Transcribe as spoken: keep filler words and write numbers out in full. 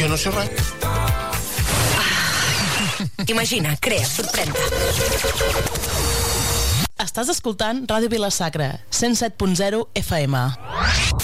Jo no sé res. Ah. Imagina, crea, sorprèn-te. Estàs escoltant Ràdio Vila-sacra, cent set punt zero F M.